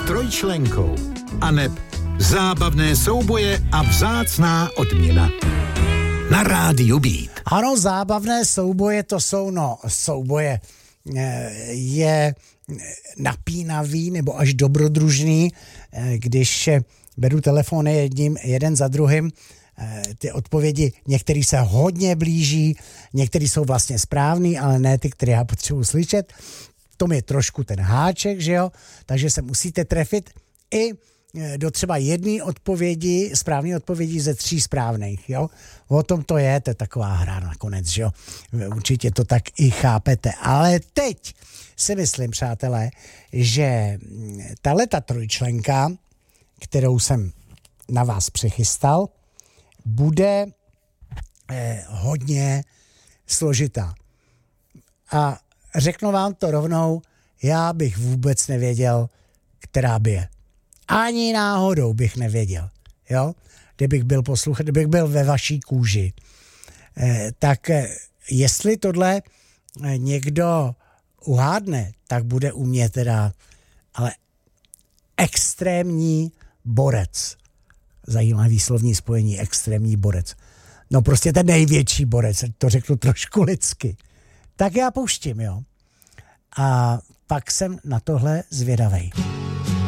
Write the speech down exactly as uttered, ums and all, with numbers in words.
trojčlenkou. Aneb zábavné souboje a vzácná odměna. Na rádiu Beat. Ano, zábavné souboje to jsou, no, souboje je napínavý nebo až dobrodružný, když beru telefony jedním, jeden za druhým, ty odpovědi, některý se hodně blíží, některý jsou vlastně správný, ale ne ty, které já potřebuji slyšet. V tom je trošku ten háček, že jo? Takže se musíte trefit i do třeba jedné odpovědi, správné odpovědi ze tří správných, jo? O tom to je, to je taková hra nakonec, že jo? Určitě to tak i chápete. Ale teď si myslím, přátelé, že tahleta trojčlenka, kterou jsem na vás přichystal, bude eh, hodně složitá. A řeknu vám to rovnou, já bych vůbec nevěděl, která by je. Ani náhodou bych nevěděl, jo? Kdybych byl posluchač, kdybych byl ve vaší kůži. Eh, tak eh, jestli tohle eh, někdo uhádne, tak bude u mě teda ale extrémní borec. Zajímavý slovní spojení, extrémní borec. No prostě ten největší borec, to řeknu trošku lidsky. Tak já pouštím, jo. A pak jsem na tohle zvědavej.